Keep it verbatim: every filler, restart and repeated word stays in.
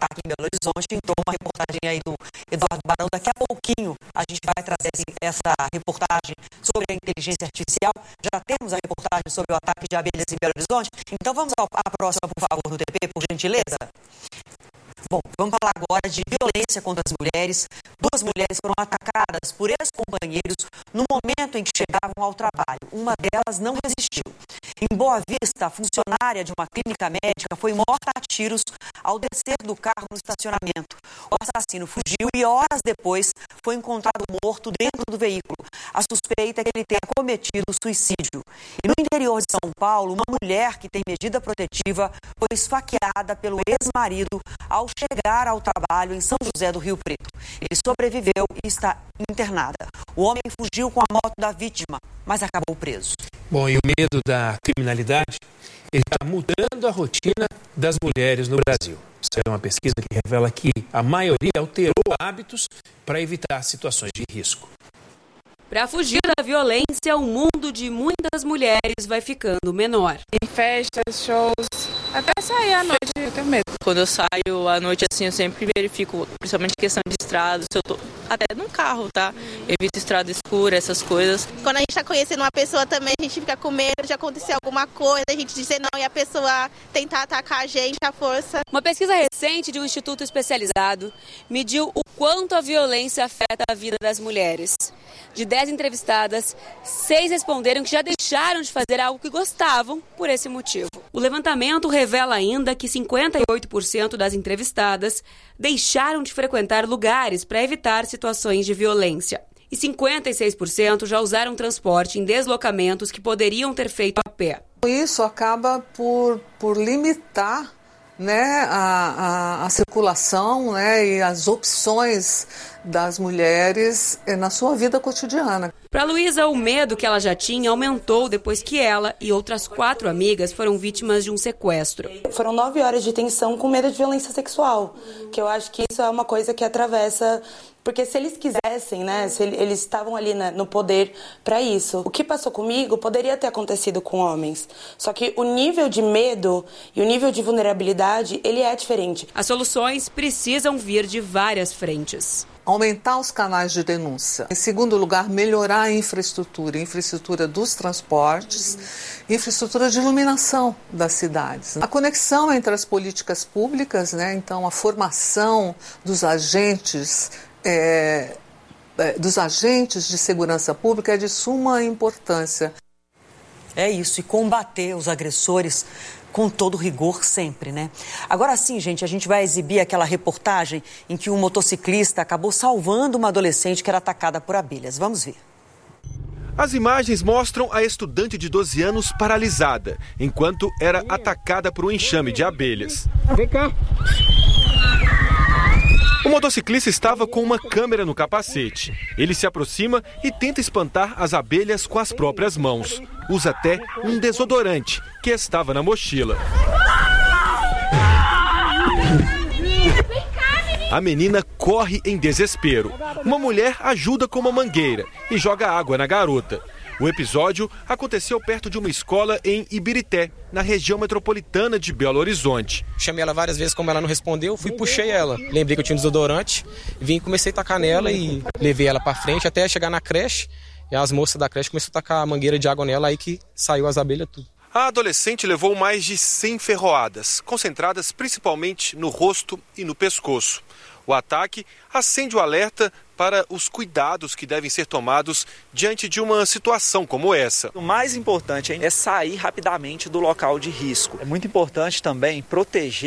aqui em Belo Horizonte. Então, uma reportagem aí do Eduardo Barão. Daqui a pouquinho a gente vai trazer essa reportagem sobre a inteligência artificial. Já temos a reportagem sobre o ataque de abelhas em Belo Horizonte. Então vamos à próxima, por favor, no T P, por gentileza. Bom, vamos falar agora de violência contra as mulheres. Duas mulheres foram atacadas por ex-companheiros no momento em que chegavam ao trabalho. Uma delas não resistiu. Em Boa Vista, a funcionária de uma clínica médica foi morta a tiros ao descer do carro no estacionamento. O assassino fugiu e horas depois foi encontrado morto dentro do veículo. A suspeita é que ele tenha cometido suicídio. E no interior de São Paulo, uma mulher que tem medida protetiva foi esfaqueada pelo ex-marido ao chegar ao trabalho em São José do Rio Preto. Ele sobreviveu e está internada. O homem fugiu com a moto da vítima, mas acabou preso. Bom, e o medo da criminalidade, ele está mudando a rotina das mulheres no Brasil. Isso é uma pesquisa que revela que a maioria alterou hábitos para evitar situações de risco. Para fugir da violência, o mundo de muitas mulheres vai ficando menor. Em festas, shows, até sair à noite eu tenho medo. Quando eu saio à noite assim, eu sempre verifico, principalmente questão de estrada, se eu tô até num carro, tá? Evito estrada escura, essas coisas. Quando a gente tá conhecendo uma pessoa também, a gente fica com medo de acontecer alguma coisa, a gente dizer não e a pessoa tentar atacar a gente à força. Uma pesquisa recente de um instituto especializado mediu o quanto a violência afeta a vida das mulheres. De dez entrevistadas, seis responderam que já deixaram de fazer algo que gostavam por esse motivo. O levantamento revela ainda que cinquenta e oito por cento das entrevistadas deixaram de frequentar lugares para evitar situações de violência. E cinquenta e seis por cento já usaram transporte em deslocamentos que poderiam ter feito a pé. Isso acaba por, por limitar, né, a, a, a circulação, né, e as opções das mulheres na sua vida cotidiana. Para Luísa, o medo que ela já tinha aumentou depois que ela e outras quatro amigas foram vítimas de um sequestro. Foram nove horas de tensão com medo de violência sexual, que eu acho que isso é uma coisa que atravessa... Porque se eles quisessem, né, se eles estavam ali, né, no poder para isso. O que passou comigo poderia ter acontecido com homens. Só que o nível de medo e o nível de vulnerabilidade, ele é diferente. As soluções precisam vir de várias frentes. Aumentar os canais de denúncia. Em segundo lugar, melhorar a infraestrutura, infraestrutura dos transportes, infraestrutura de iluminação das cidades. A conexão entre as políticas públicas, né, então a formação dos agentes É, dos agentes de segurança pública é de suma importância. É isso, e combater os agressores com todo rigor sempre, né? Agora sim, gente, a gente vai exibir aquela reportagem em que um motociclista acabou salvando uma adolescente que era atacada por abelhas. Vamos ver. As imagens mostram a estudante de doze anos paralisada, enquanto era atacada por um enxame de abelhas. Vem cá. O motociclista estava com uma câmera no capacete. Ele se aproxima e tenta espantar as abelhas com as próprias mãos. Usa até um desodorante que estava na mochila. A menina corre em desespero. Uma mulher ajuda com uma mangueira e joga água na garota. O episódio aconteceu perto de uma escola em Ibirité, na região metropolitana de Belo Horizonte. Chamei ela várias vezes, como ela não respondeu, fui e puxei ela. Lembrei que eu tinha um desodorante, vim e comecei a tacar nela e levei ela para frente até chegar na creche. E as moças da creche começaram a tacar a mangueira de água nela, aí que saiu as abelhas tudo. A adolescente levou mais de cem ferroadas, concentradas principalmente no rosto e no pescoço. O ataque acende o alerta para os cuidados que devem ser tomados diante de uma situação como essa. O mais importante é sair rapidamente do local de risco. É muito importante também proteger